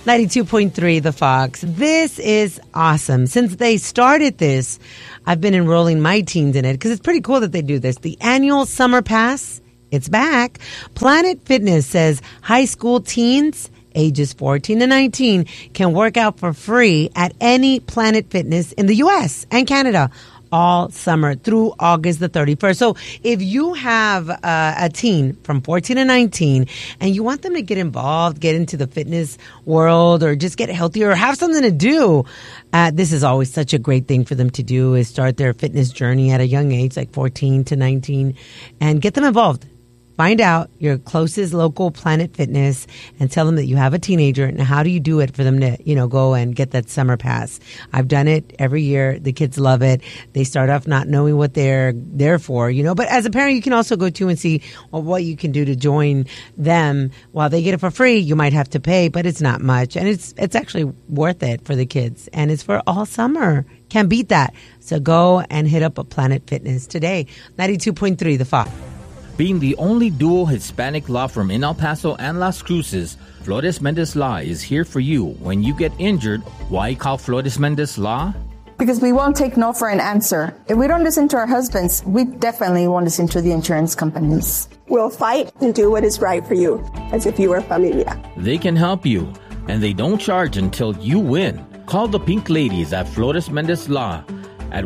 92.3 The Fox. This is awesome. Since they started this, I've been enrolling my teens in it because it's pretty cool that they do this. The annual Summer Pass, it's back. Planet Fitness says high school teens ages 14 to 19 can work out for free at any Planet Fitness in the U.S. and Canada all summer through August the 31st. So if you have a teen from 14 to 19 and you want them to get involved, get into the fitness world or just get healthier or have something to do, this is always such a great thing for them to do, is start their fitness journey at a young age, like 14 to 19, and get them involved. Find out your closest local Planet Fitness and tell them that you have a teenager, and how do you do it for them to, go and get that summer pass. I've done it every year. The kids love it. They start off not knowing what they're there for, but as a parent, you can also go to and see what you can do to join them. While they get it for free, you might have to pay, but it's not much. And it's actually worth it for the kids. And it's for all summer. Can't beat that. So go and hit up a Planet Fitness today. 92.3 The Fox. Being the only dual Hispanic law firm in El Paso and Las Cruces, Flores Mendez Law is here for you when you get injured. Why call Flores Mendez Law? Because we won't take no for an answer. If we don't listen to our husbands, we definitely won't listen to the insurance companies. We'll fight and do what is right for you, as if you were familia. They can help you, and they don't charge until you win. Call the Pink Ladies at Flores Mendez Law at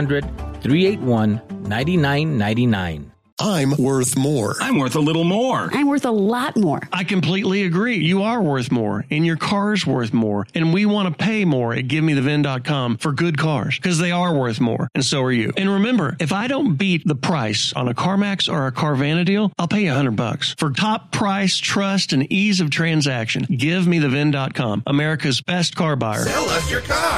1-800-381-9999. I'm worth more. I'm worth a little more. I'm worth a lot more. I completely agree. You are worth more, and your car's worth more. And we want to pay more at GiveMeTheVin.com for good cars, because they are worth more, and so are you. And remember, if I don't beat the price on a CarMax or a Carvana deal, I'll pay you $100. For top price, trust, and ease of transaction, GiveMeTheVin.com, America's best car buyer. Sell us your car.